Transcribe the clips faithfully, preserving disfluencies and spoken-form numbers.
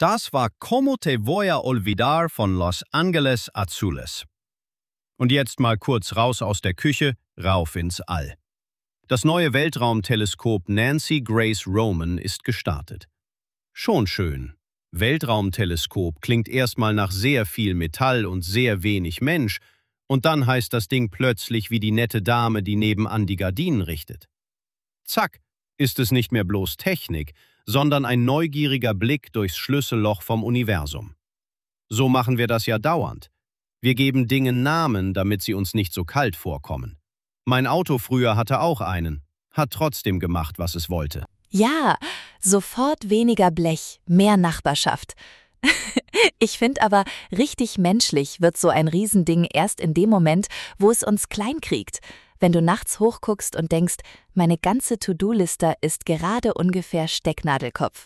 Das war Como te voy a olvidar von Los Angeles Azules. Und jetzt mal kurz raus aus der Küche, rauf ins All. Das neue Weltraumteleskop Nancy Grace Roman ist gestartet. Schon schön. Weltraumteleskop klingt erstmal nach sehr viel Metall und sehr wenig Mensch, und dann heißt das Ding plötzlich wie die nette Dame, die nebenan die Gardinen richtet. Zack, ist es nicht mehr bloß Technik, sondern ein neugieriger Blick durchs Schlüsselloch vom Universum. So machen wir das ja dauernd. Wir geben Dingen Namen, damit sie uns nicht so kalt vorkommen. Mein Auto früher hatte auch einen, hat trotzdem gemacht, was es wollte. Ja, sofort weniger Blech, mehr Nachbarschaft. Ich finde aber, richtig menschlich wird so ein Riesending erst in dem Moment, wo es uns kleinkriegt. Wenn du nachts hochguckst und denkst, meine ganze To-Do-Liste ist gerade ungefähr Stecknadelkopf.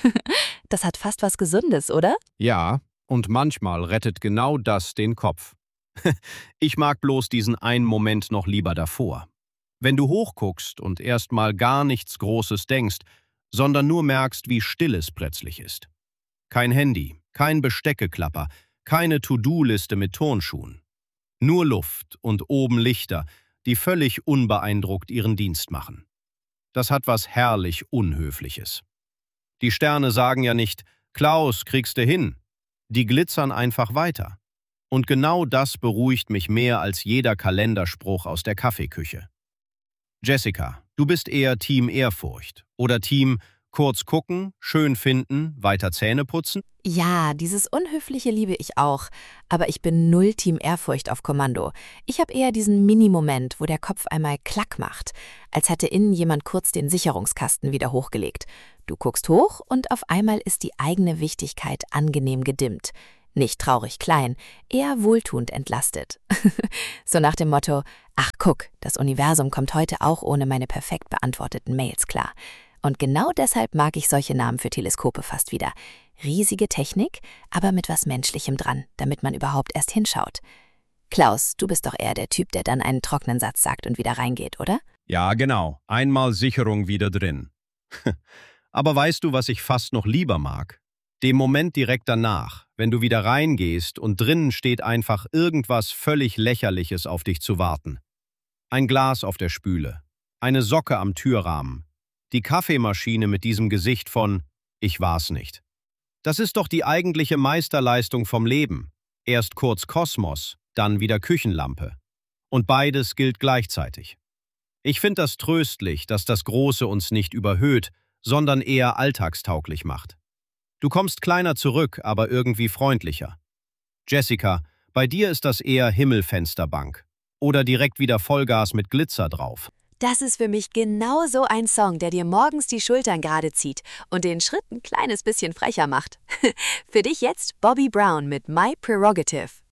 Das hat fast was Gesundes, oder? Ja, und manchmal rettet genau das den Kopf. Ich mag bloß diesen einen Moment noch lieber davor. Wenn du hochguckst und erstmal gar nichts Großes denkst, sondern nur merkst, wie still es plötzlich ist. Kein Handy, kein Besteckeklapper, keine To-Do-Liste mit Turnschuhen. Nur Luft und oben Lichter, die völlig unbeeindruckt ihren Dienst machen. Das hat was herrlich Unhöfliches. Die Sterne sagen ja nicht, Klaus, kriegst du hin. Die glitzern einfach weiter. Und genau das beruhigt mich mehr als jeder Kalenderspruch aus der Kaffeeküche. Jessica, du bist eher Team Ehrfurcht oder Team kurz gucken, schön finden, weiter Zähne putzen? Ja, dieses Unhöfliche liebe ich auch. Aber ich bin null Team Ehrfurcht auf Kommando. Ich habe eher diesen Mini-Moment, wo der Kopf einmal Klack macht, als hätte innen jemand kurz den Sicherungskasten wieder hochgelegt. Du guckst hoch und auf einmal ist die eigene Wichtigkeit angenehm gedimmt. Nicht traurig klein, eher wohltuend entlastet. So nach dem Motto, ach guck, das Universum kommt heute auch ohne meine perfekt beantworteten Mails klar. Und genau deshalb mag ich solche Namen für Teleskope fast wieder. Riesige Technik, aber mit was Menschlichem dran, damit man überhaupt erst hinschaut. Klaus, du bist doch eher der Typ, der dann einen trockenen Satz sagt und wieder reingeht, oder? Ja, genau. Einmal Sicherung wieder drin. Aber weißt du, was ich fast noch lieber mag? Dem Moment direkt danach, wenn du wieder reingehst und drinnen steht einfach irgendwas völlig Lächerliches auf dich zu warten. Ein Glas auf der Spüle, eine Socke am Türrahmen, die Kaffeemaschine mit diesem Gesicht von »Ich war's nicht«. Das ist doch die eigentliche Meisterleistung vom Leben. Erst kurz Kosmos, dann wieder Küchenlampe. Und beides gilt gleichzeitig. Ich finde das tröstlich, dass das Große uns nicht überhöht, sondern eher alltagstauglich macht. Du kommst kleiner zurück, aber irgendwie freundlicher. Jessica, bei dir ist das eher Himmelfensterbank. Oder direkt wieder Vollgas mit Glitzer drauf. Das ist für mich genau so ein Song, der dir morgens die Schultern gerade zieht und den Schritt ein kleines bisschen frecher macht. Für dich jetzt Bobby Brown mit My Prerogative.